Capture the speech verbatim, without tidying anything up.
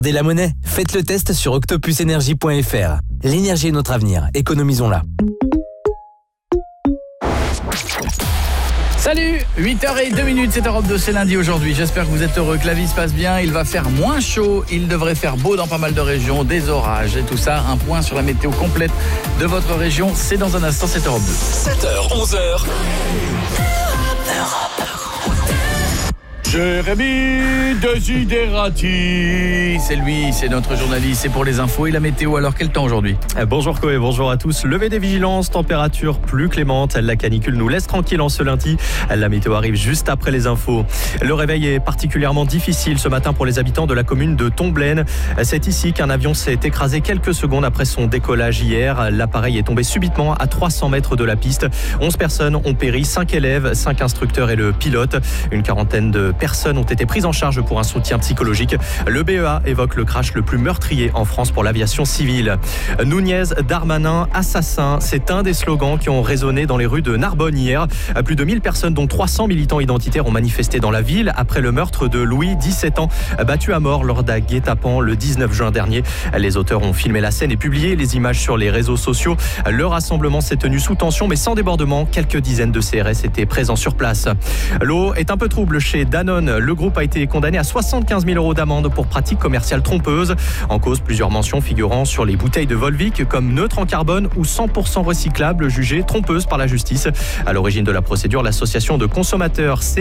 Dès la monnaie, faites le test sur octopus énergie point f r. L'énergie est notre avenir, économisons-la. Salut, huit heures zéro deux, c'est Europe deux, c'est lundi aujourd'hui. J'espère que vous êtes heureux, que la vie se passe bien. Il va faire moins chaud, il devrait faire beau dans pas mal de régions, des orages et tout ça. Un point sur la météo complète de votre région, c'est dans un instant, c'est Europe deux. sept heures, onze heures. Jérémy Desiderati, c'est lui, c'est notre journaliste, c'est pour les infos et la météo. Alors quel temps aujourd'hui ? Bonjour Koé, bonjour à tous. Levé des vigilances, température plus clémente. La canicule nous laisse tranquille en ce lundi. La météo arrive juste après les infos. Le réveil est particulièrement difficile ce matin pour les habitants de la commune de Tomblaine. C'est ici qu'un avion s'est écrasé quelques secondes après son décollage hier. L'appareil est tombé subitement à trois cents mètres de la piste. onze personnes ont péri, cinq élèves, cinq instructeurs et le pilote. Une quarantaine de personnes ont été prises en charge pour un soutien psychologique. Le B E A évoque le crash le plus meurtrier en France pour l'aviation civile. Nunez, Darmanin, assassin, c'est un des slogans qui ont résonné dans les rues de Narbonne hier. Plus de mille personnes, dont trois cents militants identitaires, ont manifesté dans la ville après le meurtre de Louis, dix-sept ans, battu à mort lors d'un guet-apens le dix-neuf juin dernier. Les auteurs ont filmé la scène et publié les images sur les réseaux sociaux. Le rassemblement s'est tenu sous tension mais sans débordement. Quelques dizaines de C R S étaient présents sur place. L'eau est un peu trouble chez Danone. Le groupe a été condamné à soixante-quinze mille euros d'amende pour pratique commerciale trompeuse. En cause, plusieurs mentions figurant sur les bouteilles de Volvic comme neutre en carbone ou cent pour cent recyclable, jugées trompeuses par la justice. À l'origine de la procédure, l'association de consommateurs